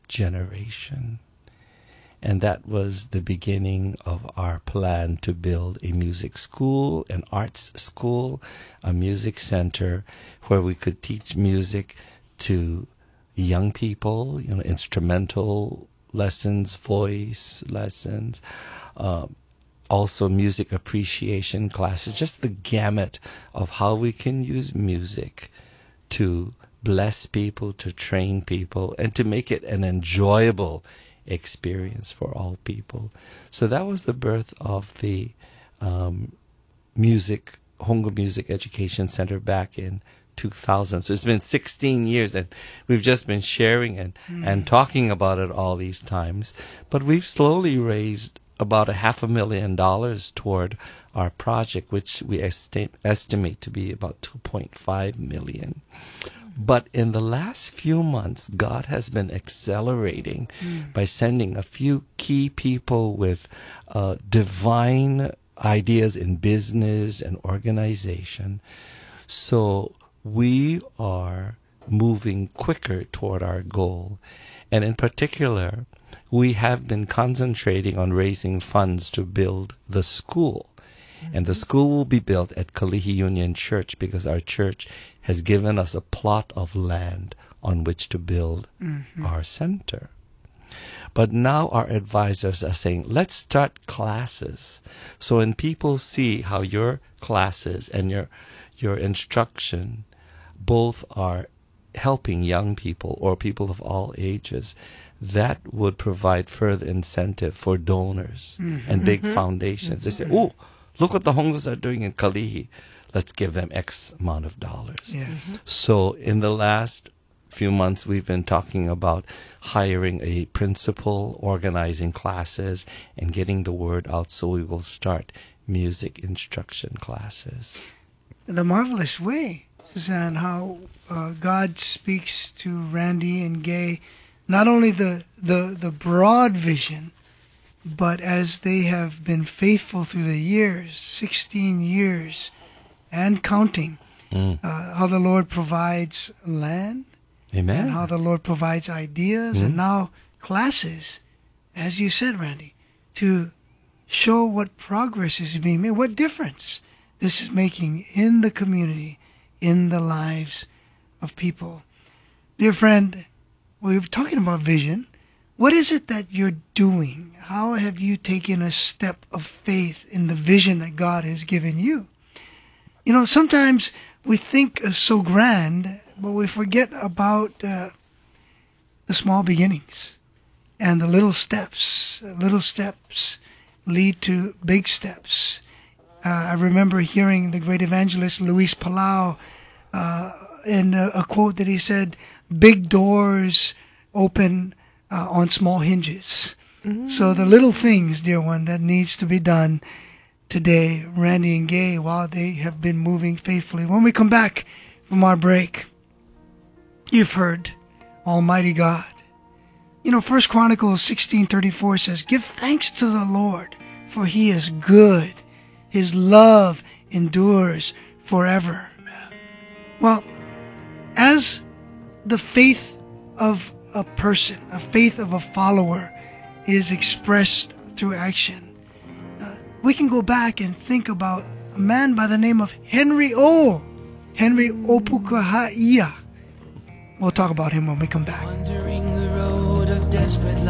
generation. And that was the beginning of our plan to build a music school, an arts school, a music center where we could teach music to young people, instrumental lessons, voice lessons, also music appreciation classes, just the gamut of how we can use music to bless people, to train people, and to make it an enjoyable experience for all people. So that was the birth of the Hongo Music Education Center back in 2000. So it's been 16 years, and we've just been sharing and talking about it all these times. But we've slowly raised about $500,000 toward our project, which we estimate to be about $2.5 million. But in the last few months, God has been accelerating by sending a few key people with divine ideas in business and organization. So we are moving quicker toward our goal. And in particular, we have been concentrating on raising funds to build the school. And the school will be built at Kalihi Union Church because our church has given us a plot of land on which to build our center. But now our advisors are saying, let's start classes. So when people see how your classes and your instruction both are helping young people or people of all ages, that would provide further incentive for donors and big foundations. They say, oh, look what the Hongos are doing in Kalihi. Let's give them X amount of dollars. Yeah. So in the last few months, we've been talking about hiring a principal, organizing classes, and getting the word out. So we will start music instruction classes. The marvelous way, Suzanne, how God speaks to Randy and Gay, not only the broad vision, but as they have been faithful through the years, 16 years and counting, how the Lord provides land, Amen. and how the Lord provides ideas, and now classes, as you said, Randy, to show what progress is being made, what difference this is making in the community, in the lives of people. Dear friend, we were talking about vision. What is it that you're doing? How have you taken a step of faith in the vision that God has given you? You know, sometimes we think so grand, but we forget about the small beginnings and the little steps. Little steps lead to big steps. I remember hearing the great evangelist Luis Palau in a quote that he said, "Big doors open on small hinges." So the little things, dear one, that needs to be done today, Randy and Gay, while they have been moving faithfully. When we come back from our break, you've heard Almighty God. You know, 1 Chronicles 16:34 says, "Give thanks to the Lord, for he is good. His love endures forever." Well, as the faith of a person, a faith of a follower, is expressed through action, we can go back and think about a man by the name of Henry Opukahaia. We'll talk about him when we come back. Wandering the road of desperate